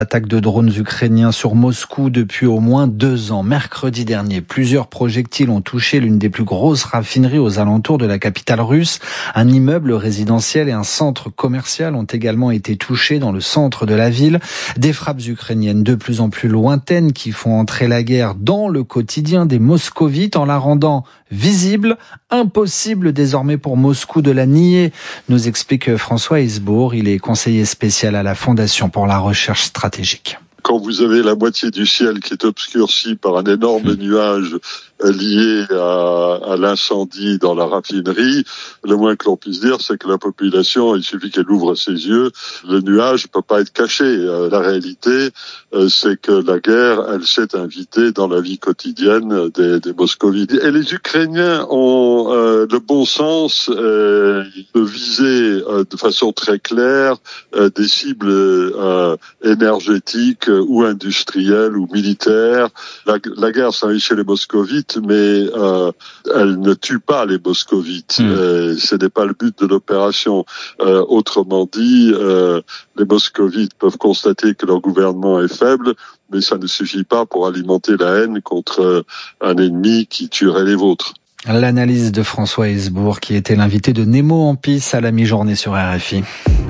Attaque de drones ukrainiens sur Moscou depuis au moins 2 ans. Mercredi dernier, plusieurs projectiles ont touché l'une des plus grosses raffineries aux alentours de la capitale russe. Un immeuble résidentiel et un centre commercial ont également été touchés dans le centre de la ville. Des frappes ukrainiennes de plus en plus lointaines qui font entrer la guerre dans le quotidien des Moscovites en la rendant visible. Impossible désormais pour Moscou de la nier, nous explique François Hesbourg. Il est conseiller spécial à la Fondation pour la recherche stratégique. Quand vous avez la moitié du ciel qui est obscurci par un énorme nuage lié à l'incendie dans la raffinerie, le moins que l'on puisse dire, c'est que la population, il suffit qu'elle ouvre ses yeux, le nuage ne peut pas être caché. La réalité, c'est que la guerre, elle s'est invitée dans la vie quotidienne des Moscovites. Et les Ukrainiens ont le bon sens de viser de façon très claire des cibles énergétiques ou industrielles ou militaires. La guerre s'invite chez les Moscovites, mais elle ne tue pas les Moscovites. Ce n'est pas le but de l'opération. Autrement dit, les Moscovites peuvent constater que leur gouvernement est faible, mais ça ne suffit pas pour alimenter la haine contre un ennemi qui tuerait les vôtres. L'analyse de François Hesbourg, qui était l'invité de Nemo Ampis à la mi-journée sur RFI.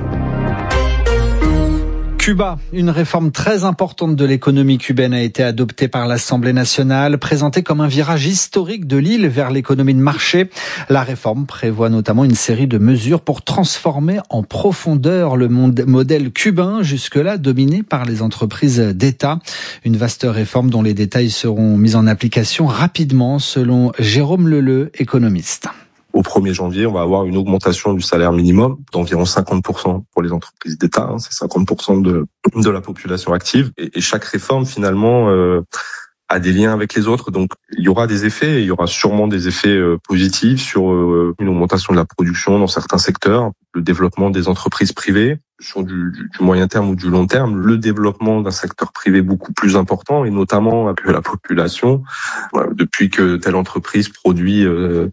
Cuba, une réforme très importante de l'économie cubaine a été adoptée par l'Assemblée nationale, présentée comme un virage historique de l'île vers l'économie de marché. La réforme prévoit notamment une série de mesures pour transformer en profondeur le modèle cubain, jusque-là dominé par les entreprises d'État. Une vaste réforme dont les détails seront mis en application rapidement, selon Jérôme Leleu, économiste. Au 1er janvier, on va avoir une augmentation du salaire minimum d'environ 50% pour les entreprises d'État. C'est 50% de la population active. Et chaque réforme, finalement, a des liens avec les autres. Donc, il y aura des effets. Il y aura sûrement des effets positifs sur une augmentation de la production dans certains secteurs, le développement des entreprises privées. Sur du moyen terme ou du long terme, le développement d'un secteur privé beaucoup plus important, et notamment que la population, depuis que telle entreprise produit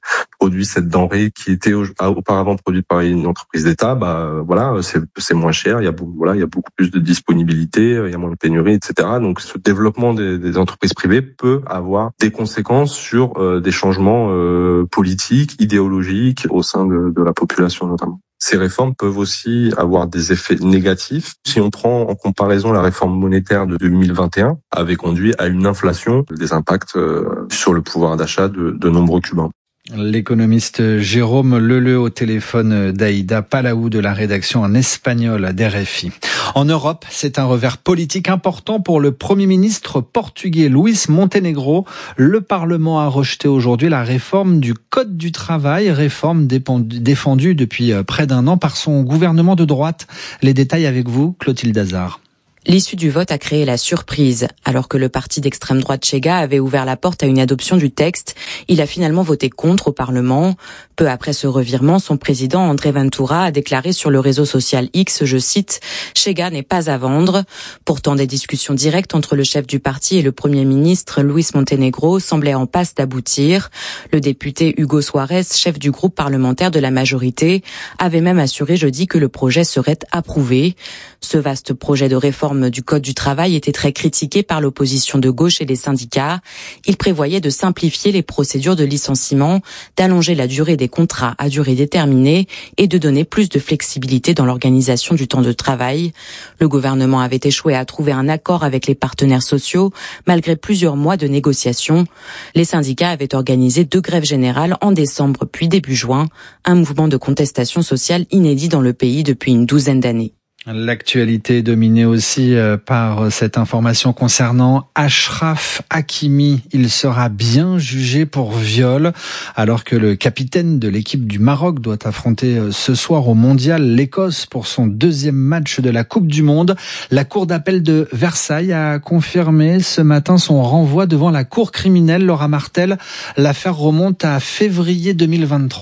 cette denrée qui était auparavant produite par une entreprise d'État, c'est moins cher, il y a beaucoup plus de disponibilité, il y a moins de pénurie, etc. Donc ce développement des entreprises privées peut avoir des conséquences sur des changements politiques, idéologiques au sein de la population notamment. Ces réformes peuvent aussi avoir des effets négatifs. Si on prend en comparaison la réforme monétaire de 2021, avait conduit à une inflation, des impacts sur le pouvoir d'achat de nombreux Cubains. L'économiste Jérôme Leleu au téléphone d'Aïda Palau de la rédaction en espagnol d'RFI. En Europe, c'est un revers politique important pour le Premier ministre portugais Luís Montenegro. Le Parlement a rejeté aujourd'hui la réforme du Code du travail, réforme défendue depuis près d'1 an par son gouvernement de droite. Les détails avec vous, Clotilde Hazard. L'issue du vote a créé la surprise. Alors que le parti d'extrême droite Chega avait ouvert la porte à une adoption du texte, il a finalement voté contre au Parlement. Peu après ce revirement, son président André Ventura a déclaré sur le réseau social X, je cite, « Chega n'est pas à vendre ». Pourtant, des discussions directes entre le chef du parti et le Premier ministre Luís Montenegro semblaient en passe d'aboutir. Le député Hugo Suárez, chef du groupe parlementaire de la majorité, avait même assuré jeudi que le projet serait approuvé. Ce vaste projet de réforme du Code du travail était très critiqué par l'opposition de gauche et les syndicats. Il prévoyait de simplifier les procédures de licenciement, d'allonger la durée des contrats à durée déterminée et de donner plus de flexibilité dans l'organisation du temps de travail. Le gouvernement avait échoué à trouver un accord avec les partenaires sociaux malgré plusieurs mois de négociations. Les syndicats avaient organisé 2 grèves générales en décembre puis début juin, un mouvement de contestation sociale inédit dans le pays depuis une 12aine d'années. L'actualité est dominée aussi par cette information concernant Achraf Hakimi. Il sera bien jugé pour viol, alors que le capitaine de l'équipe du Maroc doit affronter ce soir au Mondial l'Écosse pour son 2e match de la Coupe du Monde. La Cour d'appel de Versailles a confirmé ce matin son renvoi devant la Cour criminelle. Laura Martel, l'affaire remonte à février 2023.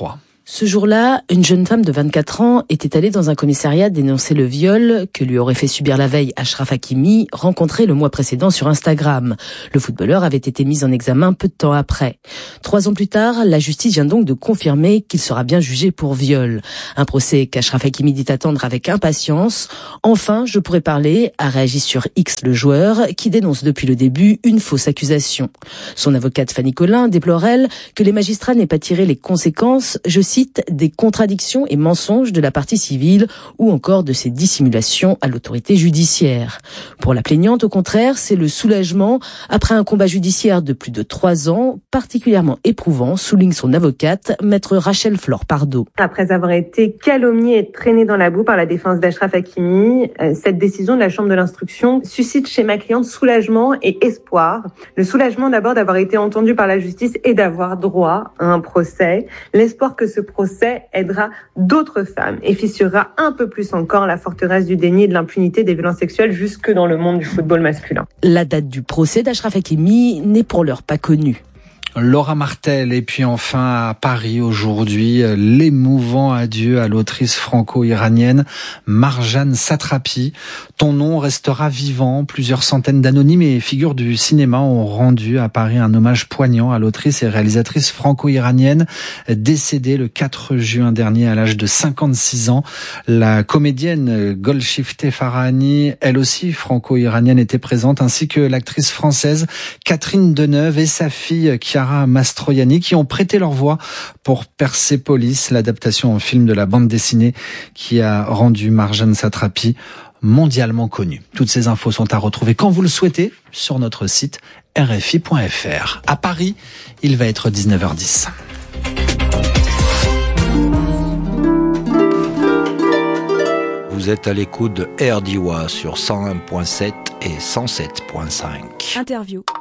Ce jour-là, une jeune femme de 24 ans était allée dans un commissariat dénoncer le viol que lui aurait fait subir la veille Achraf Hakimi, rencontré le mois précédent sur Instagram. Le footballeur avait été mis en examen peu de temps après. 3 ans plus tard, la justice vient donc de confirmer qu'il sera bien jugé pour viol. Un procès qu'Achraf Hakimi dit attendre avec impatience. Enfin, je pourrais parler, a réagi sur X le joueur, qui dénonce depuis le début une fausse accusation. Son avocate Fanny Collin déplore, elle, que les magistrats n'aient pas tiré les conséquences, je cite, des contradictions et mensonges de la partie civile ou encore de ses dissimulations à l'autorité judiciaire. Pour la plaignante, au contraire, c'est le soulagement après un combat judiciaire de plus de 3 ans, particulièrement éprouvant, souligne son avocate, maître Rachel Flore-Pardo. Après avoir été calomniée et traînée dans la boue par la défense d'Achraf Hakimi, cette décision de la Chambre de l'instruction suscite chez ma cliente soulagement et espoir. Le soulagement d'abord d'avoir été entendue par la justice et d'avoir droit à un procès. L'espoir que ce procès aidera d'autres femmes et fissurera un peu plus encore la forteresse du déni et de l'impunité des violences sexuelles jusque dans le monde du football masculin. La date du procès d'Achraf Hakimi n'est pour l'heure pas connue. Laura Martel, et puis enfin à Paris aujourd'hui, l'émouvant adieu à l'autrice franco-iranienne Marjane Satrapi. Ton nom restera vivant. Plusieurs centaines d'anonymes et figures du cinéma ont rendu à Paris un hommage poignant à l'autrice et réalisatrice franco-iranienne décédée le 4 juin dernier à l'âge de 56 ans. La comédienne Golshifteh Farahani, elle aussi franco-iranienne, était présente, ainsi que l'actrice française Catherine Deneuve et sa fille Chiara Mastroianni, qui ont prêté leur voix pour Persépolis, l'adaptation en film de la bande dessinée qui a rendu Marjane Satrapi mondialement connue. Toutes ces infos sont à retrouver quand vous le souhaitez sur notre site rfi.fr. À Paris, il va être 19h10. Vous êtes à l'écoute de RDIWA sur 101.7 et 107.5. Interview.